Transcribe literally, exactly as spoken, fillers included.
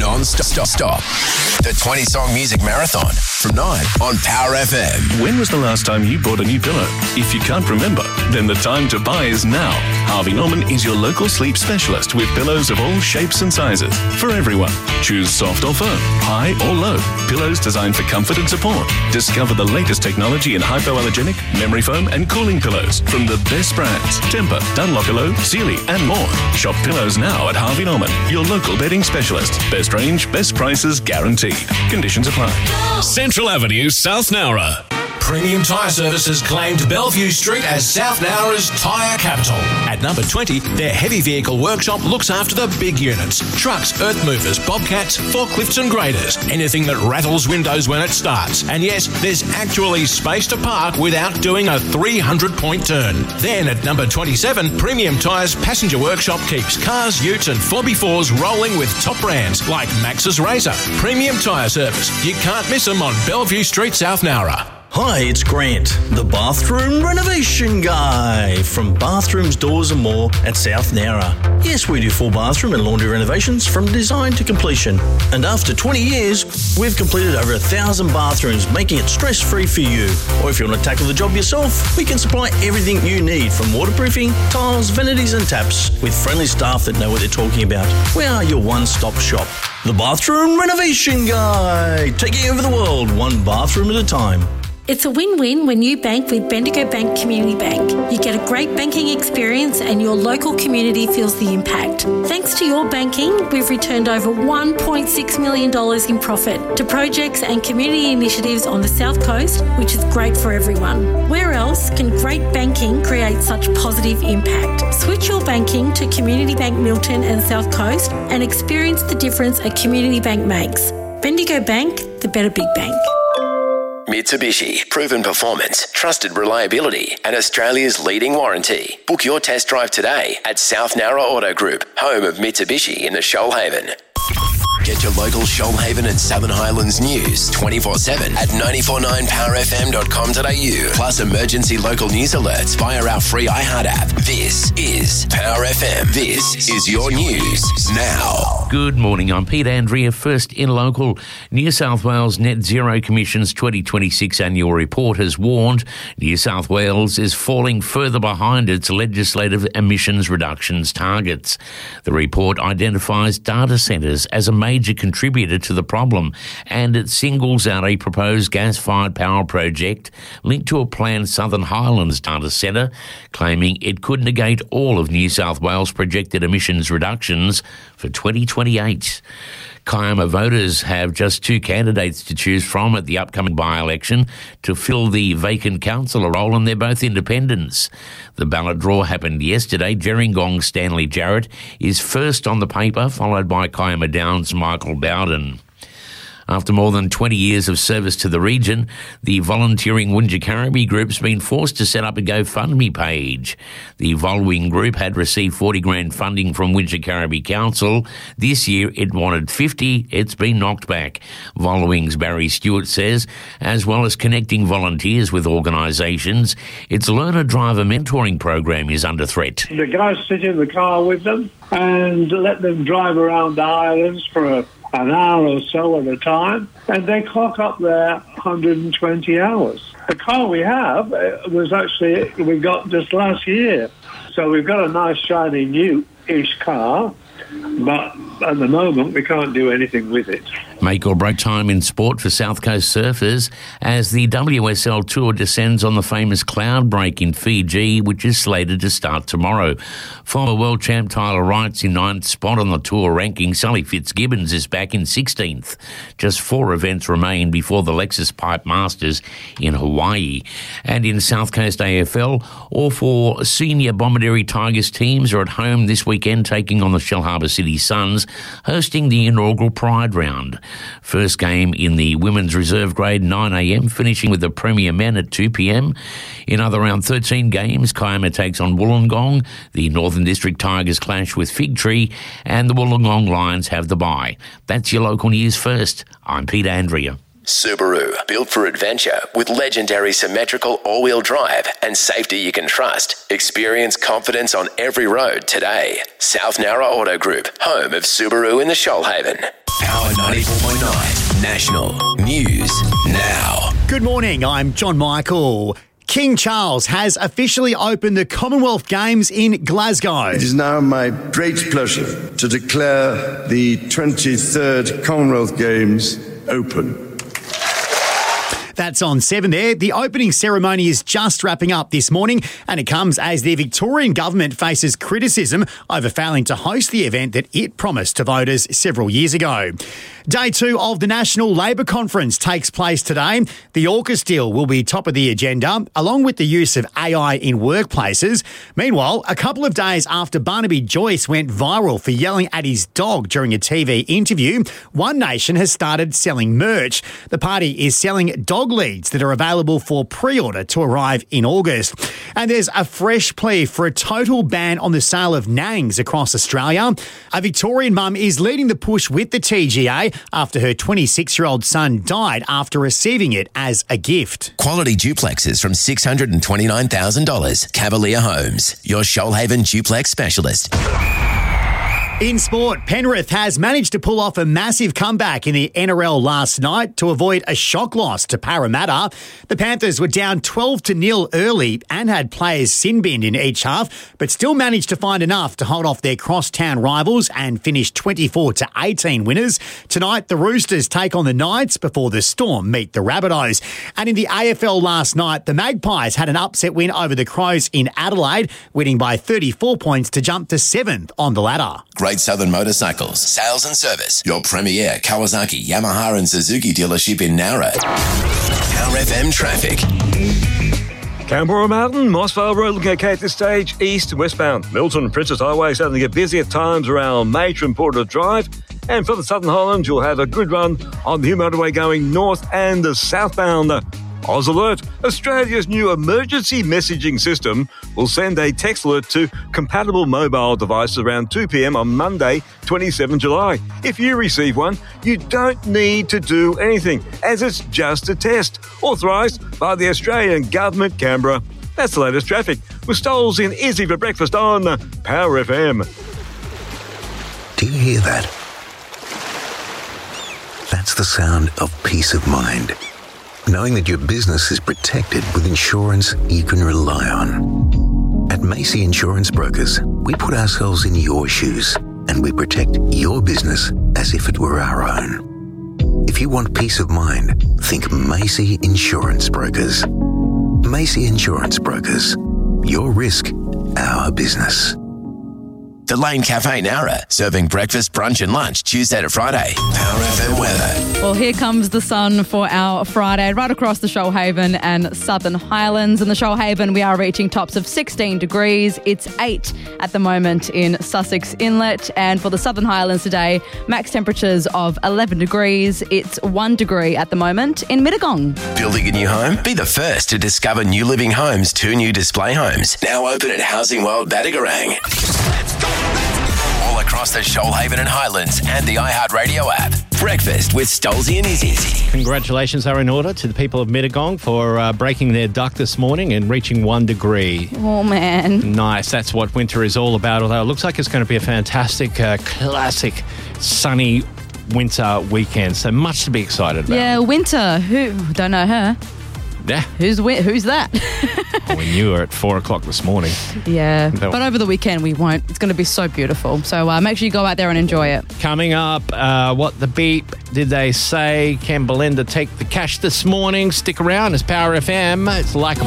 Non-stop. Stop. The twenty-song music marathon from nine on Power F M. When was the last time you bought a new pillow? If you can't remember, then the time to buy is now. Harvey Norman is your local sleep specialist with pillows of all shapes and sizes for everyone. Choose soft or firm, high or low. Pillows designed for comfort and support. Discover the latest technology in hypoallergenic, memory foam and cooling pillows from the best brands. Tempur, Dunlopillow, Sealy and more. Shop pillows now at Harvey Norman, your local bedding specialist. Best range, best prices guaranteed. Conditions apply. Central Avenue, South Nowra. Premium Tyre Services claimed Bellevue Street as South Nowra's tyre capital. At number twenty, their heavy vehicle workshop looks after the big units. Trucks, earth movers, bobcats, forklifts and graders. Anything that rattles windows when it starts. And yes, there's actually space to park without doing a three hundred point turn. Then at number twenty-seven, Premium Tyres Passenger Workshop keeps cars, utes and four by fours rolling with top brands like Max's Razor. Premium Tyre Service. You can't miss them on Bellevue Street, South Nowra. Hi, it's Grant, the bathroom renovation guy from Bathrooms, Doors and More at South Nowra. Yes, we do full bathroom and laundry renovations from design to completion. And after twenty years, we've completed over a thousand bathrooms, making it stress-free for you. Or if you want to tackle the job yourself, we can supply everything you need from waterproofing, tiles, vanities and taps with friendly staff that know what they're talking about. We are your one-stop shop. The bathroom renovation guy, taking over the world one bathroom at a time. It's a win-win when you bank with Bendigo Bank Community Bank. You get a great banking experience and your local community feels the impact. Thanks to your banking, we've returned over one point six million dollars in profit to projects and community initiatives on the South Coast, which is great for everyone. Where else can great banking create such positive impact? Switch your banking to Community Bank Milton and South Coast and experience the difference a community bank makes. Bendigo Bank, the better big bank. Mitsubishi, proven performance, trusted reliability, and Australia's leading warranty. Book your test drive today at South Nowra Auto Group, home of Mitsubishi in the Shoalhaven. Get your local Shoalhaven and Southern Highlands news twenty-four seven at nine four nine power f m dot com dot a u. Plus emergency local news alerts via our free iHeart app. This is Power F M. This is your news now. Good morning, I'm Pete Andrea. First in local, New South Wales Net Zero Commission's twenty twenty-six annual report has warned New South Wales is falling further behind its legislative emissions reductions targets. The report identifies data centres as a major major contributor to the problem, and it singles out a proposed gas-fired power project linked to a planned Southern Highlands data centre, claiming it could negate all of New South Wales' projected emissions reductions for twenty twenty-eight. Kiama voters have just two candidates to choose from at the upcoming by-election to fill the vacant councillor role, and they're both independents. The ballot draw happened yesterday. Gerringong Stanley Jarrett is first on the paper, followed by Kiama Downs' Michael Bowden. After more than twenty years of service to the region, the volunteering Wunjikarabi group's been forced to set up a GoFundMe page. The Volwing group had received forty grand funding from Wunjikarabi Council. This year it wanted fifty. It's been knocked back. Volwing's Barry Stewart says, as well as connecting volunteers with organisations, its learner-driver mentoring program is under threat. The guys sit in the car with them and let them drive around the islands for a an hour or so at a time, and they clock up their one hundred twenty hours. The car we have was actually, we got just last year. So we've got a nice, shiny, new-ish car, but at the moment we can't do anything with it. Make or break time in sport for South Coast surfers as the W S L Tour descends on the famous cloud break in Fiji, which is slated to start tomorrow. Former world champ Tyler Wright's in ninth spot on the tour ranking. Sally Fitzgibbons is back in sixteenth. Just four events remain before the Lexus Pipe Masters in Hawaii. And in South Coast A F L, all four senior Bomaderry Tigers teams are at home this weekend, taking on the Shellharbour City Suns, hosting the inaugural Pride Round. First game in the women's reserve grade, nine a.m, finishing with the Premier Men at two p.m. In other round thirteen games, Kiama takes on Wollongong, the Northern District Tigers clash with Fig Tree, and the Wollongong Lions have the bye. That's your local news first. I'm Pete Andrea. Subaru, built for adventure with legendary symmetrical all-wheel drive and safety you can trust. Experience confidence on every road today. South Nowra Auto Group, home of Subaru in the Shoalhaven. Power ninety-four point nine National News Now. Good morning, I'm John Michael. King Charles has officially opened the Commonwealth Games in Glasgow. It is now my great pleasure to declare the twenty-third Commonwealth Games open. That's on seven there. The opening ceremony is just wrapping up this morning, and it comes as the Victorian government faces criticism over failing to host the event that it promised to voters several years ago. Day two of the National Labor Conference takes place today. The AUKUS deal will be top of the agenda, along with the use of A I in workplaces. Meanwhile, a couple of days after Barnaby Joyce went viral for yelling at his dog during a T V interview, One Nation has started selling merch. The party is selling dog leads that are available for pre-order to arrive in August. And there's a fresh plea for a total ban on the sale of nangs across Australia. A Victorian mum is leading the push with the T G A after her twenty-six-year-old son died after receiving it as a gift. Quality duplexes from six hundred twenty-nine thousand dollars. Cavalier Homes, your Shoalhaven duplex specialist. In sport, Penrith has managed to pull off a massive comeback in the N R L last night to avoid a shock loss to Parramatta. The Panthers were down twelve to nil early and had players sin-binned in each half, but still managed to find enough to hold off their crosstown rivals and finish twenty-four to eighteen winners. Tonight, the Roosters take on the Knights before the Storm meet the Rabbitohs. And in the A F L last night, the Magpies had an upset win over the Crows in Adelaide, winning by thirty-four points to jump to seventh on the ladder. Great Southern Motorcycles, sales and service. Your premier Kawasaki, Yamaha and Suzuki dealership in Nowra. Power F M traffic. Canberra Mountain, Mossvale Road looking okay at this stage, east and westbound. Milton Princess Highway starting to get busy at times around Matron Porter Drive. And for the Southern Highlands, you'll have a good run on the Hume Motorway going north and southbound. Oz Alert, Australia's new emergency messaging system, will send a text alert to compatible mobile devices around two p.m. on Monday, twenty-seventh of July. If you receive one, you don't need to do anything, as it's just a test, authorised by the Australian Government, Canberra. That's the latest traffic, with Stoles in Izzy for breakfast on Power F M. Do you hear that? That's the sound of peace of mind. Knowing that your business is protected with insurance you can rely on. At Macy Insurance Brokers, we put ourselves in your shoes and we protect your business as if it were our own. If you want peace of mind, think Macy Insurance Brokers. Macy Insurance Brokers. Your risk, our business. The Lane Cafe Nowra, serving breakfast, brunch and lunch Tuesday to Friday. Power F M weather. Well, here comes the sun for our Friday, right across the Shoalhaven and Southern Highlands. In the Shoalhaven, we are reaching tops of sixteen degrees. It's eight at the moment in Sussex Inlet. And for the Southern Highlands today, max temperatures of eleven degrees. It's one degree at the moment in Mittagong. Building a new home? Be the first to discover New Living Homes' two new display homes. Now open at Housing World Battigarang. Let's go. All across the Shoalhaven and Highlands and the iHeartRadio app. Breakfast with Stolzy and Izzy. Congratulations are in order to the people of Mittagong for uh, breaking their duck this morning and reaching one degree. Oh, man. Nice. That's what winter is all about, although it looks like it's going to be a fantastic, uh, classic, sunny winter weekend. So much to be excited about. Yeah, winter. Who? Don't know her. Yeah. Who's who's that? Well, we knew her at four o'clock this morning. Yeah, but over the weekend we won't. It's going to be so beautiful. So uh, make sure you go out there and enjoy it. Coming up, uh, what the beep did they say? Can Belinda take the cash this morning? Stick around. It's Power F M. It's like